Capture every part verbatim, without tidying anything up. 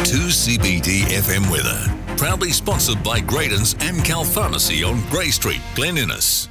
two C B D F M weather. Proudly sponsored by Graydon's Amcal Pharmacy on Grey Street, Glen Innes.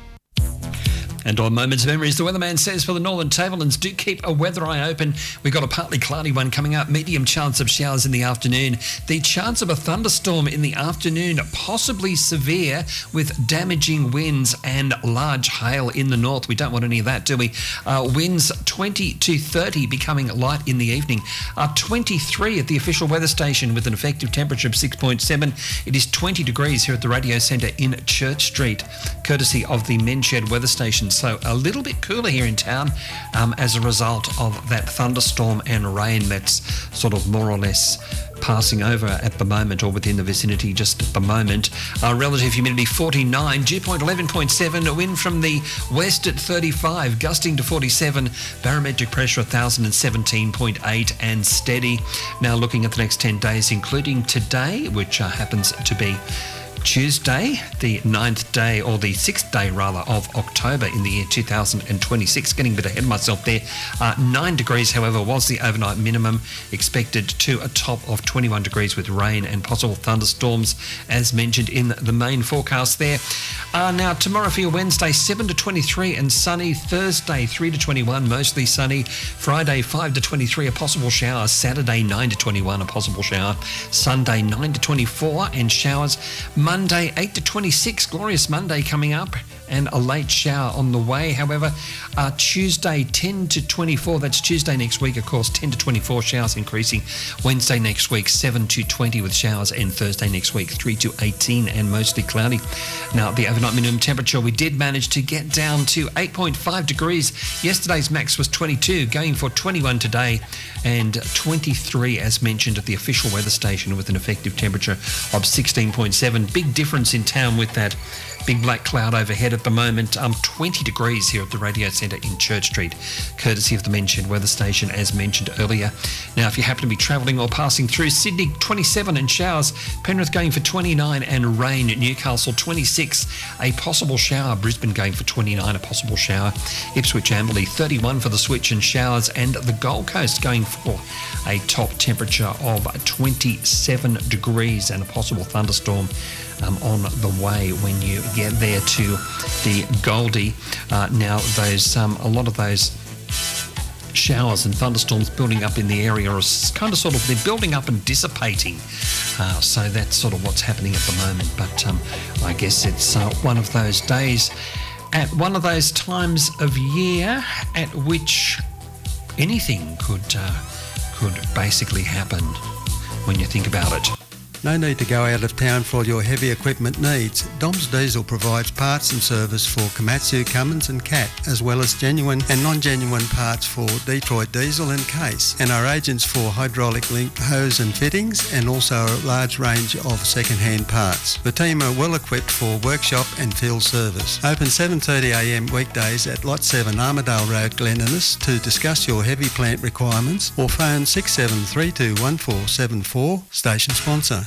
And on Moments of Memories, the weatherman says for the Northern Tablelands, do keep a weather eye open. We've got a partly cloudy one coming up, medium chance of showers in the afternoon. The chance of a thunderstorm in the afternoon, possibly severe with damaging winds and large hail in the north. We don't want any of that, do we? Uh, winds twenty to thirty, becoming light in the evening. Uh, twenty-three at the official weather station with an effective temperature of six point seven. It is twenty degrees here at the radio centre in Church Street, courtesy of the Menshed weather station. So a little bit cooler here in town um, as a result of that thunderstorm and rain that's sort of more or less passing over at the moment, or within the vicinity just at the moment. Uh, relative humidity forty-nine, dew point eleven point seven, a wind from the west at thirty-five, gusting to forty-seven, barometric pressure one thousand seventeen point eight and steady. Now looking at the next ten days, including today, which uh, happens to be Tuesday, the ninth day, or the sixth day rather, of October in the year two thousand twenty-six. Getting a bit ahead of myself there. Uh, nine degrees, however, was the overnight minimum, expected to a top of twenty-one degrees with rain and possible thunderstorms, as mentioned in the main forecast there. Uh, now, tomorrow for your Wednesday, seven to twenty-three and sunny. Thursday, three to twenty-one, mostly sunny. Friday, five to twenty-three, a possible shower. Saturday, nine to twenty-one, a possible shower. Sunday, nine to twenty-four and showers. Monday, eight to twenty-six, glorious Monday coming up, and a late shower on the way. However, uh, Tuesday, ten to twenty-four, that's Tuesday next week, of course, ten to twenty-four, showers increasing. Wednesday next week, seven to twenty with showers, and Thursday next week, three to eighteen and mostly cloudy. Now, the overnight minimum temperature, we did manage to get down to eight point five degrees. Yesterday's max was twenty-two, going for twenty-one today, and twenty-three, as mentioned, at the official weather station with an effective temperature of sixteen point seven. Big difference in town with that big black cloud overhead at the moment. Um, twenty degrees here at the radio centre in Church Street, courtesy of the Menshed weather station, as mentioned earlier. Now, if you happen to be travelling or passing through, Sydney, twenty-seven and showers. Penrith going for twenty-nine and rain. Newcastle, twenty-six, a possible shower. Brisbane going for twenty-nine, a possible shower. Ipswich, Amberley, thirty-one for the switch and showers. And the Gold Coast going for a top temperature of twenty-seven degrees and a possible thunderstorm Um, on the way when you get there to the Goldie. Uh, now, those um, a lot of those showers and thunderstorms building up in the area are kind of sort of, they're building up and dissipating. Uh, so that's sort of what's happening at the moment. But um, I guess it's uh, one of those days, at one of those times of year at which anything could uh, could basically happen when you think about it. No need to go out of town for all your heavy equipment needs. Dom's Diesel provides parts and service for Komatsu, Cummins and Cat, as well as genuine and non-genuine parts for Detroit Diesel and Case, and are agents for hydraulic link hose and fittings, and also a large range of second-hand parts. The team are well equipped for workshop and field service. Open seven thirty a m weekdays at Lot seven Armidale Road, Glen Innes, to discuss your heavy plant requirements, or phone six seven three two one four seven four, station sponsor.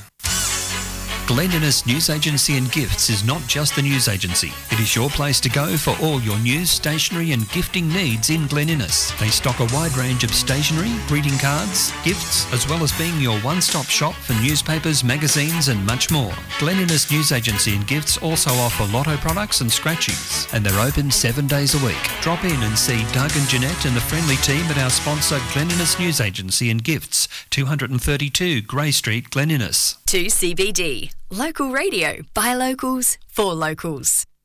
Glen Innes News Agency and Gifts is not just the news agency. It is your place to go for all your news, stationery and gifting needs in Glen Innes. They stock a wide range of stationery, greeting cards, gifts, as well as being your one-stop shop for newspapers, magazines and much more. Glen Innes News Agency and Gifts also offer lotto products and scratchings, and they're open seven days a week. Drop in and see Doug and Jeanette and the friendly team at our sponsor Glen Innes News Agency and Gifts, two thirty-two Grey Street, Glen Innes. two C B D. Local radio, by locals, for locals.